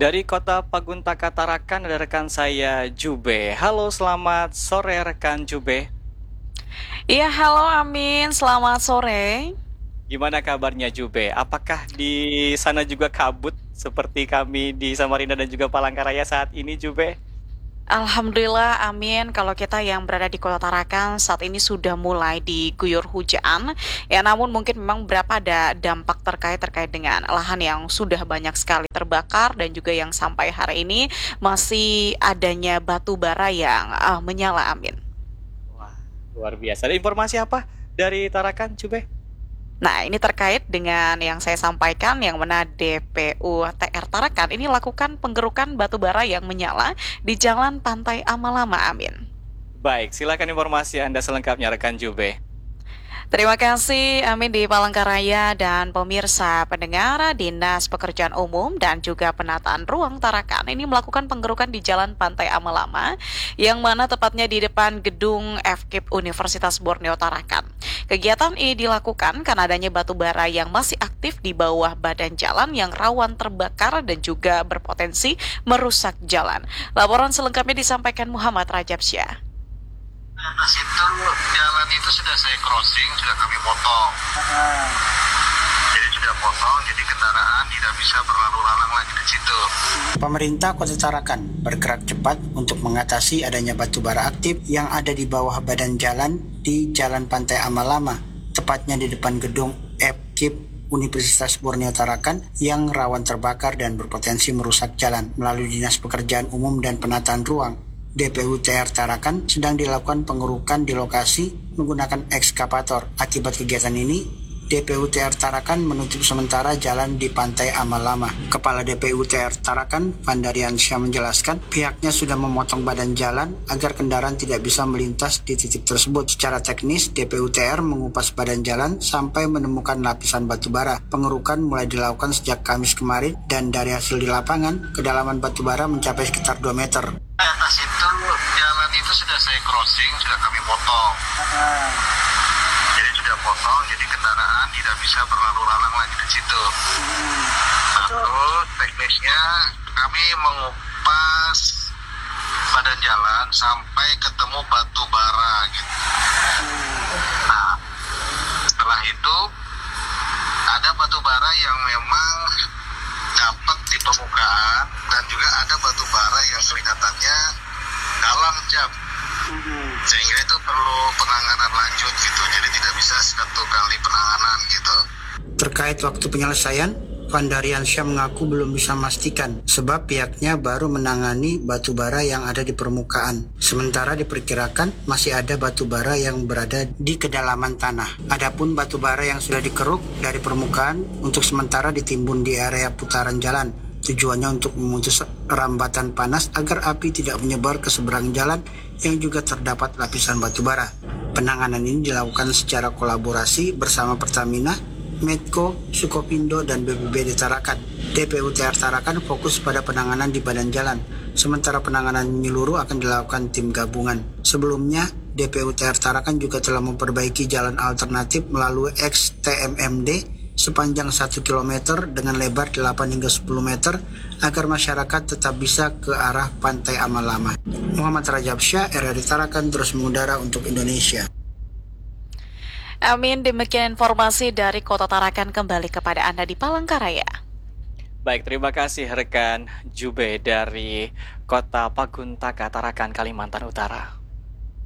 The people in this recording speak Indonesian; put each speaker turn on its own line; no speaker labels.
Dari kota Paguntaka Tarakan ada rekan saya Jube. Halo, selamat sore rekan Jube.
Iya, halo Amin. Selamat sore.
Gimana kabarnya Jube? Apakah di sana juga kabut seperti kami di Samarinda dan juga Palangkaraya saat ini Jube?
Alhamdulillah, Amin. Kalau kita yang berada di Kota Tarakan saat ini sudah mulai diguyur hujan. Ya, namun mungkin memang berapa ada dampak terkait dengan lahan yang sudah banyak sekali terbakar dan juga yang sampai hari ini masih adanya batu bara yang menyala, Amin.
Wah, luar biasa. Ada informasi apa dari Tarakan Jube?
Nah, ini terkait dengan yang saya sampaikan yang mana DPU TR Tarakan ini lakukan penggerukan batu bara yang menyala di Jalan Pantai Amalama, Amin.
Baik, silakan informasi Anda selengkapnya rekan Jube.
Terima kasih Amin di Palangkaraya dan pemirsa pendengar Dinas Pekerjaan Umum dan juga Penataan Ruang Tarakan ini melakukan penggerukan di Jalan Pantai Amalama yang mana tepatnya di depan gedung FKIP Universitas Borneo Tarakan. Kegiatan ini dilakukan karena adanya batu bara yang masih aktif di bawah badan jalan yang rawan terbakar dan juga berpotensi merusak jalan. Laporan selengkapnya disampaikan Muhammad Rajab Syah.
Atas itu jalan itu sudah saya crossing, sudah kami potong. Jadi sudah potong, jadi kendaraan tidak bisa berlalu lalang lagi di situ.
Pemerintah Kota Tarakan bergerak cepat untuk mengatasi adanya batu bara aktif yang ada di bawah badan jalan di Jalan Pantai Amalama, tepatnya di depan gedung FKIP Universitas Borneo Tarakan yang rawan terbakar dan berpotensi merusak jalan. Melalui Dinas Pekerjaan Umum dan Penataan Ruang DPU TR Tarakan sedang dilakukan pengerukan di lokasi menggunakan ekskavator. Akibat kegiatan ini, DPU TR Tarakan menutup sementara jalan di Pantai Amalama. Kepala DPU TR Tarakan, Vandariansyah menjelaskan, pihaknya sudah memotong badan jalan agar kendaraan tidak bisa melintas di titik tersebut. Secara teknis, DPU TR mengupas badan jalan sampai menemukan lapisan batu bara. Pengerukan mulai dilakukan sejak Kamis kemarin dan dari hasil di lapangan, kedalaman batu bara mencapai sekitar 2 meter.
Atas itu jalan itu sudah saya crossing, sudah kami potong. Jadi sudah potong, jadi kendaraan tidak bisa berlalu lalang lagi di situ. Terus teknisnya kami mengupas badan jalan sampai ketemu batu bara gitu. Nah, setelah itu ada batu bara yang memang dapat di permukaan dan juga ada batu bara yang kelihatannya dalam jam, sehingga itu perlu penanganan lanjut gitu, jadi tidak bisa satu kali penanganan gitu.
Terkait waktu penyelesaian, Vandariansyah mengaku belum bisa memastikan sebab pihaknya baru menangani batu bara yang ada di permukaan. Sementara diperkirakan masih ada batu bara yang berada di kedalaman tanah. Adapun batu bara yang sudah dikeruk dari permukaan untuk sementara ditimbun di area putaran jalan. Tujuannya untuk memutus rambatan panas agar api tidak menyebar ke seberang jalan yang juga terdapat lapisan batu bara. Penanganan ini dilakukan secara kolaborasi bersama Pertamina, Medco, Sukopindo, dan BPBD Tarakan. DPU TR Tarakan fokus pada penanganan di badan jalan, sementara penanganan menyeluruh akan dilakukan tim gabungan. Sebelumnya, DPU TR Tarakan juga telah memperbaiki jalan alternatif melalui XTMMD sepanjang 1 km dengan lebar 8 hingga 10 meter agar masyarakat tetap bisa ke arah Pantai Amalama. Muhammad Rajab Syah, RRI Tarakan, terus mengudara untuk Indonesia.
Amin, demikian informasi dari Kota Tarakan, kembali kepada Anda di Palangkaraya.
Baik, terima kasih rekan Jube dari kota Paguntaka Tarakan, Kalimantan Utara.